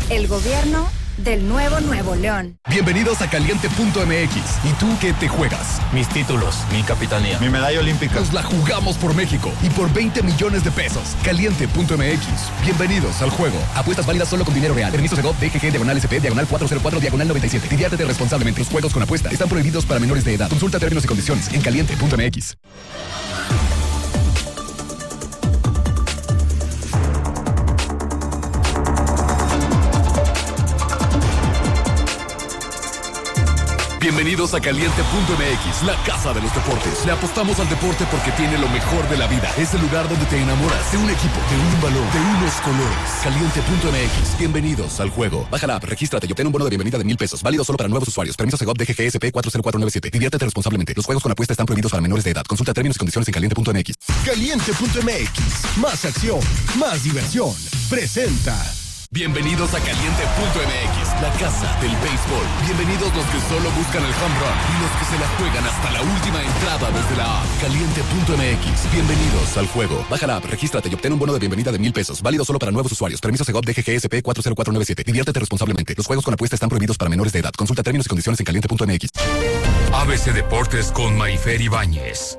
El gobierno del Nuevo León. Bienvenidos a Caliente.mx. ¿Y tú qué te juegas? Mis títulos, mi capitanía, mi medalla olímpica. Nos la jugamos por México y por 20 millones de pesos. Caliente.mx. Bienvenidos al juego. Apuestas válidas solo con dinero real. Permiso Segov, DGG, /SP, /404, /97. Diviértete responsablemente. Los juegos con apuesta están prohibidos para menores de edad. Consulta términos y condiciones en Caliente.mx. Bienvenidos a Caliente.mx, la casa de los deportes. Le apostamos al deporte porque tiene lo mejor de la vida. Es el lugar donde te enamoras de un equipo, de un balón, de unos colores. Caliente.mx, bienvenidos al juego. Baja la app, regístrate y obtén un bono de bienvenida de 1,000 pesos. Válido solo para nuevos usuarios. Permiso Segov, DGG, SP 40497. Diviértete responsablemente. Los juegos con apuesta están prohibidos para menores de edad. Consulta términos y condiciones en Caliente.mx. Caliente.mx, más acción, más diversión. Presenta. Bienvenidos a Caliente.mx, la casa del béisbol. Bienvenidos los que solo buscan el home run y los que se la juegan hasta la última entrada desde la app. Caliente.mx, bienvenidos al juego. Baja la app, regístrate y obtén un bono de bienvenida de 1,000 pesos. Válido solo para nuevos usuarios. Permiso Segov, DGG, SP 40497. Diviértete responsablemente. Los juegos con apuesta están prohibidos para menores de edad. Consulta términos y condiciones en Caliente.mx. ABC Deportes con Mayfer Ibáñez.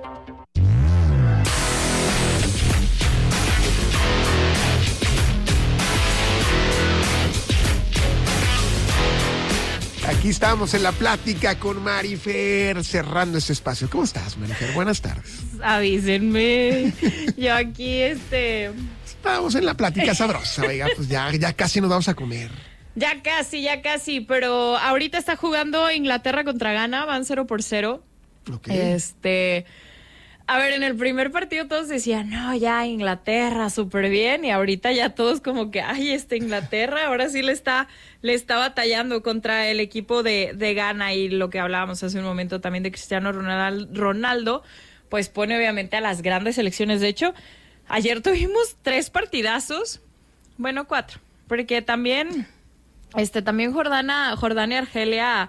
Aquí estamos en la plática con Marifer, cerrando este espacio. ¿Cómo estás, Marifer? Buenas tardes. Avísenme. Yo aquí, Estamos en la plática sabrosa, oiga, pues ya casi nos vamos a comer. Ya casi, pero ahorita está jugando Inglaterra contra Ghana, van 0-0. Okay. A ver, en el primer partido todos decían, no, ya Inglaterra, súper bien, y ahorita ya todos como que, ay, Inglaterra, ahora sí le está batallando contra el equipo de Ghana, y lo que hablábamos hace un momento también de Cristiano Ronaldo, pues pone obviamente a las grandes selecciones. De hecho, ayer tuvimos 3 partidazos, bueno, 4, porque también Jordania y Argelia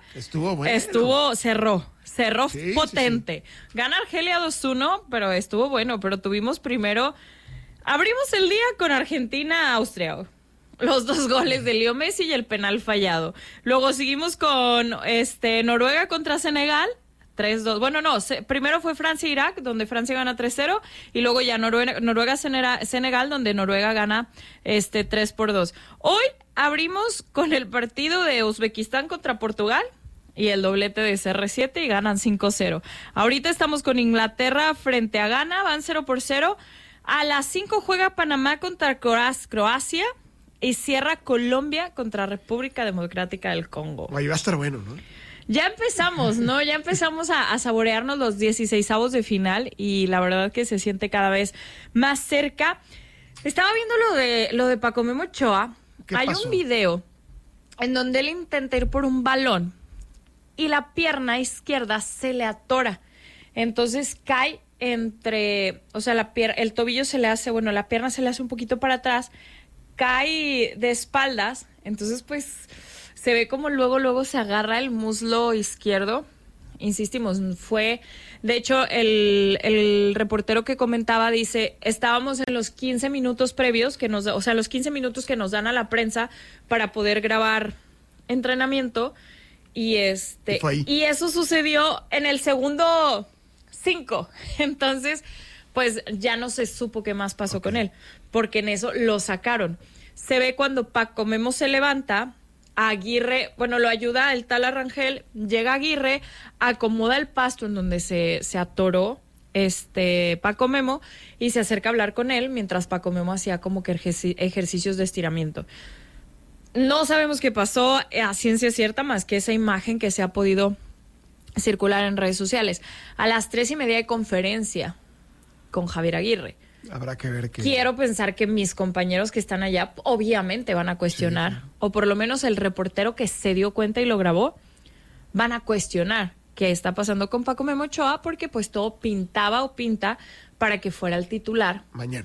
cerró sí, potente. Sí. Gana Argelia 2-1, pero estuvo bueno. Pero tuvimos abrimos el día con Argentina-Austria. Los 2 goles de Leo Messi y el penal fallado. Luego seguimos con Noruega contra Senegal, 3-2. Bueno, no, primero fue Francia-Irak, donde Francia gana 3-0, y luego ya Noruega-Senegal, donde Noruega gana 3-2. Hoy abrimos con el partido de Uzbekistán contra Portugal, y el doblete de CR7 y ganan 5-0. Ahorita estamos con Inglaterra frente a Ghana, van 0-0. A las 5 juega Panamá contra Croacia y cierra Colombia contra República Democrática del Congo. Ahí va a estar bueno, ¿no? Ya empezamos, ¿no? Ya empezamos a saborearnos los 16avos de final y la verdad que se siente cada vez más cerca. Estaba viendo lo de Paco Memo Ochoa. Hay un video en donde él intenta ir por un balón y la pierna izquierda se le atora. Entonces cae el tobillo se le hace, la pierna se le hace un poquito para atrás, cae de espaldas, entonces pues se ve como luego se agarra el muslo izquierdo. Insistimos, de hecho, el reportero que comentaba dice, estábamos en los 15 minutos previos, los 15 minutos que nos dan a la prensa para poder grabar entrenamiento, y eso sucedió en el segundo 5. Entonces, pues ya no se supo qué más pasó con él, porque en eso lo sacaron. Se ve cuando Paco Memo se levanta, Aguirre, lo ayuda el tal Arrangel, llega Aguirre, acomoda el pasto en donde se atoró Paco Memo y se acerca a hablar con él mientras Paco Memo hacía como que ejercicios de estiramiento. No sabemos qué pasó a ciencia cierta, más que esa imagen que se ha podido circular en redes sociales. A las 3:30 hay conferencia con Javier Aguirre. Habrá que ver qué. Quiero pensar que mis compañeros que están allá obviamente van a cuestionar, sí, o por lo menos el reportero que se dio cuenta y lo grabó, van a cuestionar qué está pasando con Paco Memo Ochoa, porque pues todo pinta para que fuera el titular mañana